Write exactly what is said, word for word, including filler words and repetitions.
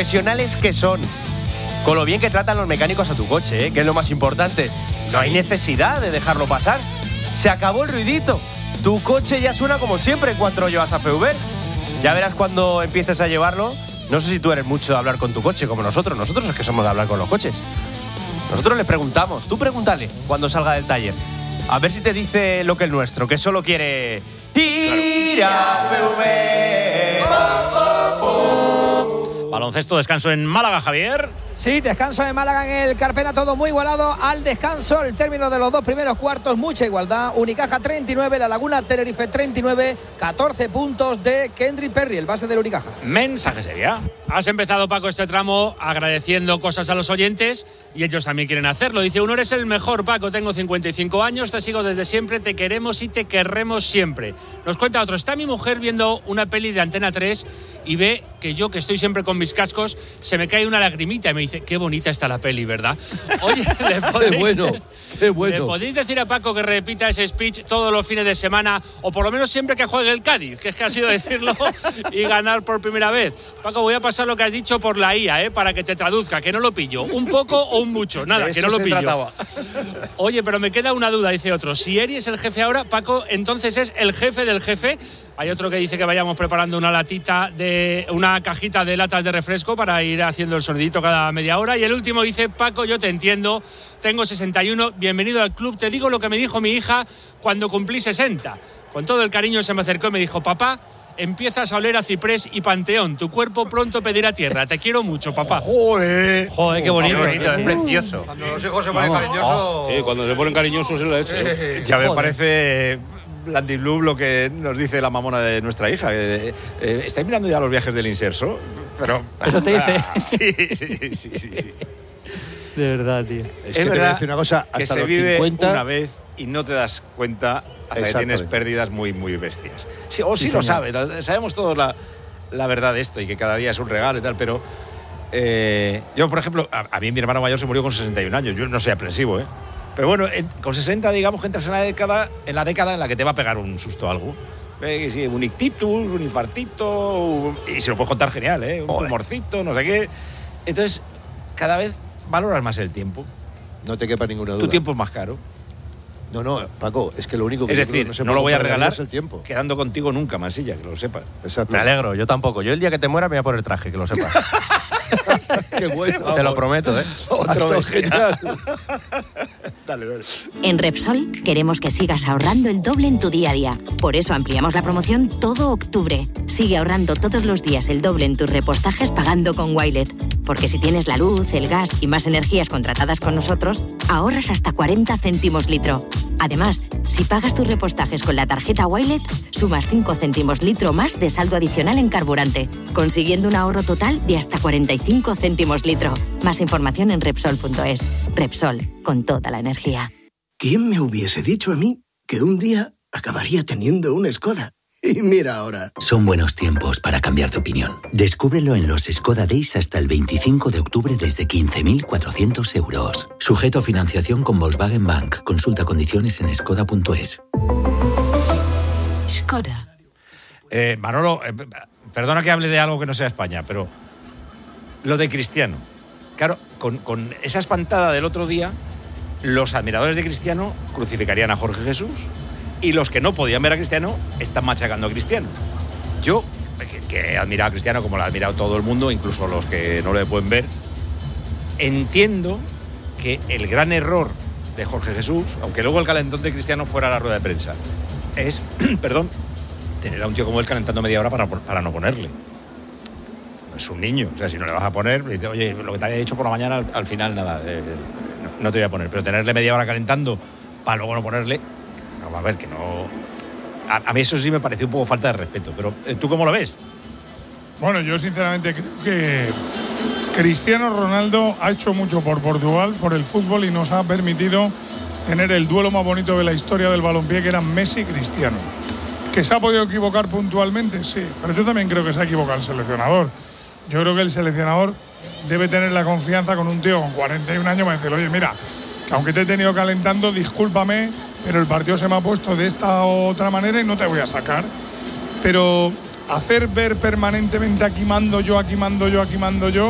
profesionales que son, con lo bien que tratan los mecánicos a tu coche, ¿eh? Que es lo más importante. No hay necesidad de dejarlo pasar. Se acabó el ruidito. Tu coche ya suena como siempre en cuatro llevas a F V. Ya verás cuando empieces a llevarlo. No sé si tú eres mucho de hablar con tu coche como nosotros. Nosotros es que somos de hablar con los coches. Nosotros le preguntamos. Tú pregúntale cuando salga del taller. A ver si te dice lo que es nuestro, que solo quiere ir a F V. Baloncesto, descanso en Málaga, Javier. Sí, descanso en Málaga en el Carpena, todo muy igualado al descanso. El término de los dos primeros cuartos, mucha igualdad. Unicaja treinta y nueve, La Laguna Tenerife treinta y nueve, catorce puntos de Kendrick Perry, el base del Unicaja. Mensaje sería. Has empezado, Paco, este tramo agradeciendo cosas a los oyentes y ellos también quieren hacerlo. Dice uno, eres el mejor, Paco, tengo cincuenta y cinco años, te sigo desde siempre, te queremos y te querremos siempre. Nos cuenta otro, está mi mujer viendo una peli de Antena tres y ve que yo, que estoy siempre con mis cascos, se me cae una lagrimita y me dice, qué bonita está la peli, ¿verdad? Oye, ¿le podéis, qué bueno, qué bueno. ¿le podéis decir a Paco que repita ese speech todos los fines de semana o por lo menos siempre que juegue el Cádiz, que es que ha sido decirlo y ganar por primera vez? Paco, voy a pasar lo que has dicho por la I A, ¿eh? Para que te traduzca, que no lo pillo. ¿Un poco o un mucho? Nada, que no lo pillo. Trataba. Oye, pero me queda una duda, dice otro. Si Eri es el jefe ahora, Paco, entonces es el jefe del jefe. Hay otro que dice que vayamos preparando una latita de una cajita de latas de refresco para ir haciendo el sonidito cada media hora. Y el último dice, Paco, yo te entiendo, tengo sesenta y uno, bienvenido al club. Te digo lo que me dijo mi hija cuando cumplí sesenta. Con todo el cariño se me acercó y me dijo, papá, empiezas a oler a ciprés y panteón. Tu cuerpo pronto pedirá tierra. Te quiero mucho, papá. ¡Joder! Joder, qué bonito, qué bonito, es precioso. Cuando los hijos se ponen cariñosos. Sí, cuando se ponen cariñosos es la leche. Ya me parece Blandy Blue lo que nos dice la mamona de nuestra hija. Eh, eh, ¿Estáis mirando ya los viajes del inserso? Pero. Eso te dice. Ah, sí, sí, sí, sí, sí. De verdad, tío. Es, es que verdad te voy a decir una cosa, que hasta se los vive cincuenta una vez y no te das cuenta hasta que tienes pérdidas muy, muy bestias. Sí, o sí, sí lo sabes, sabemos todos la, la verdad de esto y que cada día es un regalo y tal, pero eh, yo, por ejemplo, a, a mí mi hermano mayor se murió con sesenta y un años, yo no soy aprensivo, ¿eh? Pero bueno, en, con sesenta, digamos que entras en la década en la década en la que te va a pegar un susto algo. Eh, sí, un ictitus, un infartito, y se lo puedes contar genial, ¿eh? Un Joder. tumorcito, no sé qué. Entonces, cada vez valoras más el tiempo. No te quepa ninguna duda. Tu tiempo es más caro. No, no, Paco, es que lo único que... Es decir, no, no lo voy a regalar el tiempo. quedando contigo nunca, Mansilla, que lo sepas. Exacto. Me alegro, yo tampoco. Yo el día que te muera me voy a poner traje, que lo sepas. Qué bueno. Te vamos. Lo prometo, ¿eh? Otro genial. Dale, dale. En Repsol queremos que sigas ahorrando el doble en tu día a día. Por eso ampliamos la promoción todo octubre. Sigue ahorrando todos los días el doble en tus repostajes pagando con Wilet. Porque si tienes la luz, el gas y más energías contratadas con nosotros, ahorras hasta cuarenta céntimos litro. Además, si pagas tus repostajes con la tarjeta Wilet, sumas cinco céntimos litro más de saldo adicional en carburante, consiguiendo un ahorro total de hasta cuarenta y cinco céntimos litro. Más información en Repsol punto es. Repsol, con toda la energía. ¿Quién me hubiese dicho a mí que un día acabaría teniendo una Skoda? Y mira ahora. Son buenos tiempos para cambiar de opinión. Descúbrelo en los Skoda Days hasta el veinticinco de octubre desde quince mil cuatrocientos euros. Sujeto a financiación con Volkswagen Bank. Consulta condiciones en skoda punto es. Skoda. Eh, Manolo, eh, perdona que hable de algo que no sea España, pero lo de Cristiano. Claro, con, con esa espantada del otro día, los admiradores de Cristiano crucificarían a Jorge Jesús. Y los que no podían ver a Cristiano están machacando a Cristiano. Yo, que, que he admirado a Cristiano como lo ha admirado todo el mundo, incluso los que no le pueden ver, entiendo que el gran error de Jorge Jesús, aunque luego el calentón de Cristiano fuera a la rueda de prensa, es, perdón, tener a un tío como él calentando media hora para, para no ponerle. Es un niño, o sea, si no le vas a poner, le dice, oye, lo que te había dicho por la mañana, al, al final nada, eh, no, no te voy a poner, pero tenerle media hora calentando para luego no ponerle... A ver, que no... A, a mí eso sí me pareció un poco falta de respeto, pero ¿tú cómo lo ves? Bueno, yo sinceramente creo que Cristiano Ronaldo ha hecho mucho por Portugal, por el fútbol, y nos ha permitido tener el duelo más bonito de la historia del balompié, que eran Messi y Cristiano. ¿Que se ha podido equivocar puntualmente? Sí, pero yo también creo que se ha equivocado el seleccionador. Yo creo que el seleccionador debe tener la confianza con un tío con cuarenta y un años para decirle, oye, mira, que aunque te he tenido calentando, discúlpame, pero el partido se me ha puesto de esta otra manera y no te voy a sacar. Pero hacer ver permanentemente aquí mando yo, aquí mando yo, aquí mando yo,